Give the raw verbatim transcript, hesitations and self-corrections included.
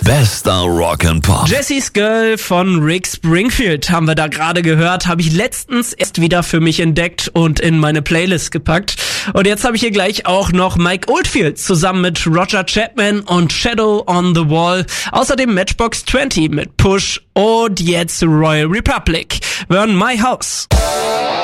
Bester Rock'n'Pop. Jessie's Girl von Rick Springfield haben wir da gerade gehört. Habe ich letztens erst wieder für mich entdeckt und in meine Playlist gepackt. Und jetzt habe ich hier gleich auch noch Mike Oldfield zusammen mit Roger Chapman und Shadow on the Wall. Außerdem Matchbox zwanzig mit Push und jetzt Royal Republic. Wir hören My House.